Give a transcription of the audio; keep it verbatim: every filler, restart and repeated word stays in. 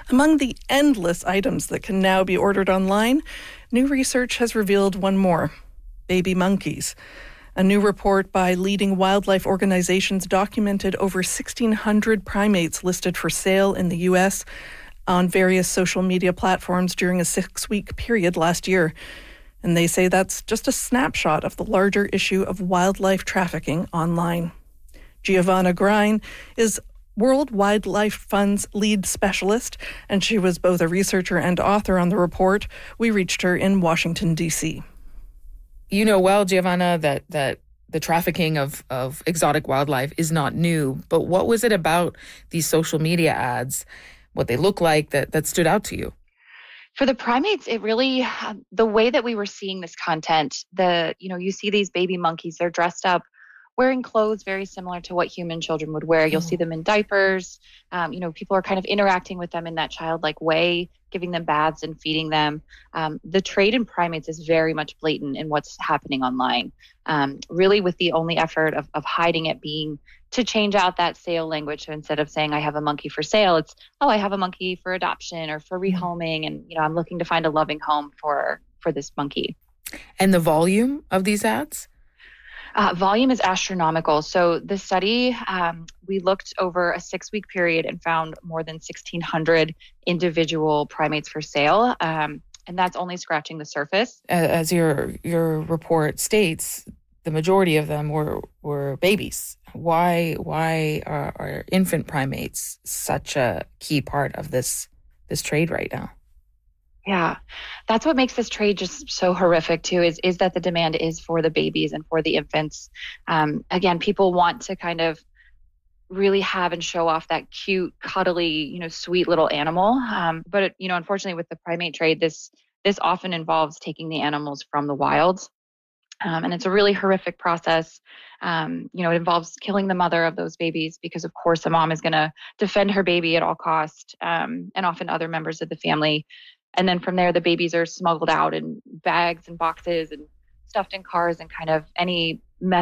Among the endless items that can now be ordered online, new research has revealed one more: baby monkeys. A new report by leading wildlife organizations documented over sixteen hundred primates listed for sale in the U S on various social media platforms during a six-week period last year. And they say that's just a snapshot of the larger issue of wildlife trafficking online. Giovanna Grein is World Wildlife Fund's lead specialist, and she was both a researcher and author on the report. We reached her in Washington, D C. You know well, Giovanna, that, that the trafficking of, of exotic wildlife is not new, but what was it about these social media ads, what they look like, that, that stood out to you? For the primates, it really, uh, the way that we were seeing this content, the, you know, you see these baby monkeys, they're dressed up, wearing clothes very similar to what human children would wear. You'll see them in diapers. Um, you know, people are kind of interacting with them in that childlike way, giving them baths and feeding them. Um, the trade in primates is very much blatant in what's happening online. Um, really with the only effort of, of hiding it being to change out that sale language. So instead of saying I have a monkey for sale, it's, oh, I have a monkey for adoption or for rehoming. And, you know, I'm looking to find a loving home for, for this monkey. And the volume of these ads? Uh, volume is astronomical. So the study, um, we looked over a six-week period and found more than sixteen hundred individual primates for sale. Um, and that's only scratching the surface. As your your report states, the majority of them were, were babies. Why why are, are infant primates such a key part of this this trade right now? Yeah, that's what makes this trade just so horrific too, is, is that the demand is for the babies and for the infants. Um, again, people want to kind of really have and show off that cute, cuddly, you know, sweet little animal. Um, but, it, you know, unfortunately with the primate trade, this, this often involves taking the animals from the wild. Um, and it's a really horrific process. Um, you know, it involves killing the mother of those babies because, of course, the mom is going to defend her baby at all cost, um, and often other members of the family. And then from there, the babies are smuggled out in bags and boxes and stuffed in cars and kind of any mess